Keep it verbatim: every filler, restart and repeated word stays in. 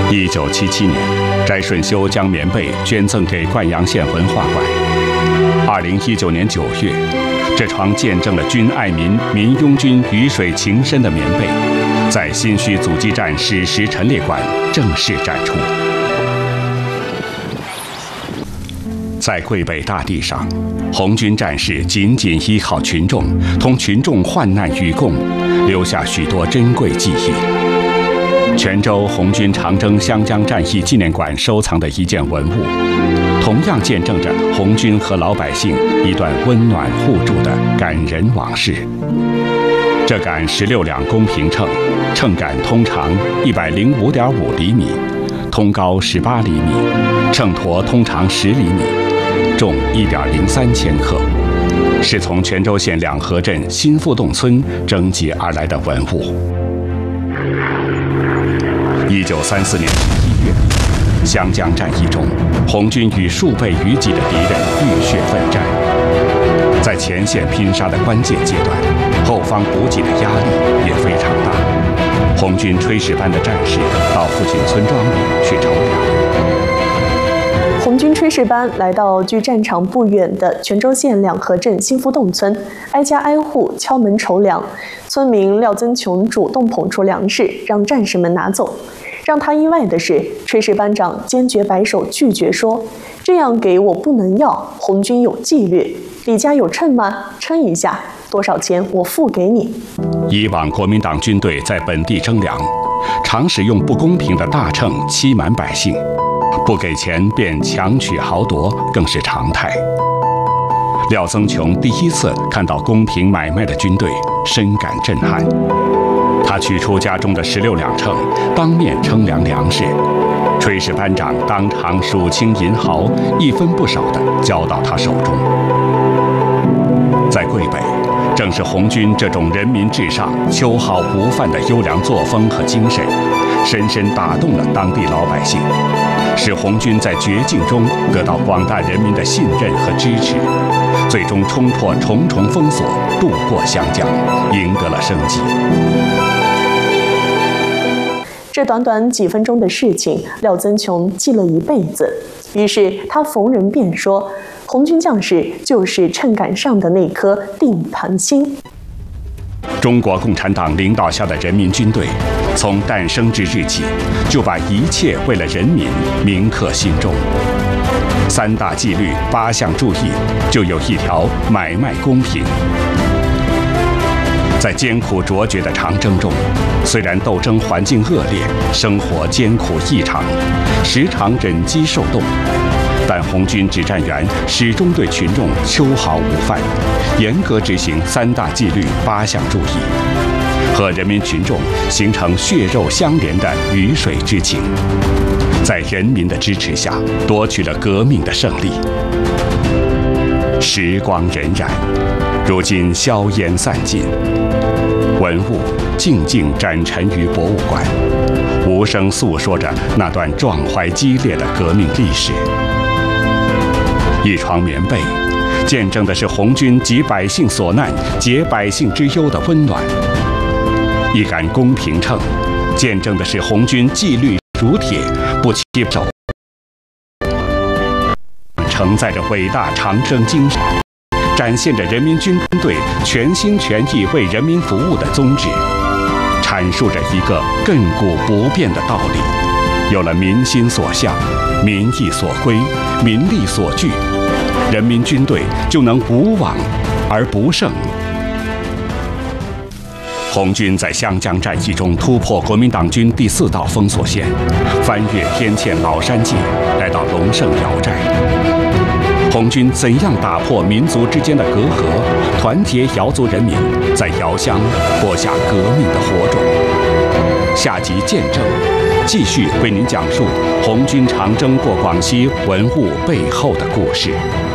一九七七年，翟顺修将棉被捐赠给灌阳县文化馆。二零一九年九月，这床见证了军爱民、民拥军鱼水情深的棉被，在新圩阻击战史实陈列馆正式展出。在桂北大地上，红军战士紧紧依靠群众，同群众患难与共，留下许多珍贵记忆。泉州红军长征湘江战役纪念馆收藏的一件文物，同样见证着红军和老百姓一段温暖互助的感人往事。这杆十六两公平秤，秤杆通长一百零五点五厘米，通高十八厘米，秤砣通长十厘米，重一点零三千克，是从泉州县两河镇新富洞村征集而来的文物。一九三四年一月，湘江战役中，红军与数倍于己的敌人浴血奋战，在前线拼杀的关键阶段，后方补给的压力也非常大。红军炊事班的战士到附近村庄里去筹粮。 红军炊事班来到距战场不远的泉州县两河镇新富洞村，挨家挨户敲门筹粮。村民廖增琼主动捧出粮食，让战士们拿走。让他意外的是，炊事班长坚决摆手拒绝说：“这样给我不能要，红军有纪律。李家有秤吗？称一下，多少钱我付给你。” 以往国民党军队在本地征粮，常使用不公平的大秤欺瞒百姓。不给钱便强取豪夺，更是常态。廖增琼第一次看到公平买卖的军队，深感震撼。他取出家中的十六两秤，当面称量粮食。炊事班长当场数清银毫，一分不少地交到他手中。在桂北，正是红军这种人民至上、秋毫不犯的优良作风和精神，深深打动了当地老百姓，使红军在绝境中得到广大人民的信任和支持，最终冲破重重封锁，渡过湘江，赢得了生机。 这短短几分钟的事情，廖增琼记了一辈子。于是他逢人便说：“红军将士就是秤杆上的那颗定盘心。” 中国共产党领导下的人民军队，从诞生之日起，就把一切为了人民铭刻心中。三大纪律、八项注意，就有一条买卖公平。在艰苦卓绝的长征中，虽然斗争环境恶劣，生活艰苦异常，时常忍饥受冻，但红军指战员始终对群众秋毫无犯，严格执行三大纪律、八项注意，和人民群众形成血肉相连的鱼水之情，在人民的支持下夺取了革命的胜利。时光荏苒，如今硝烟散尽，文物静静展陈于博物馆，无声诉说着那段壮怀激烈的革命历史。一床棉被，见证的是红军急百姓所难、解百姓之忧的温暖；一杆公平秤，见证的是红军纪律如铁、不欺手，承载着伟大长征精神，展现着人民军队全心全意为人民服务的宗旨，阐述着一个亘古不变的道理：有了民心所向、民意所归、民力所据，人民军队就能无往而不胜。红军在湘江战役中突破国民党军第四道封锁线，翻越天堑老山界，来到龙胜瑶寨。红军怎样打破民族之间的隔阂，团结瑶族人民，在瑶乡播下革命的火种？下集见证，继续为您讲述红军长征过广西文物背后的故事。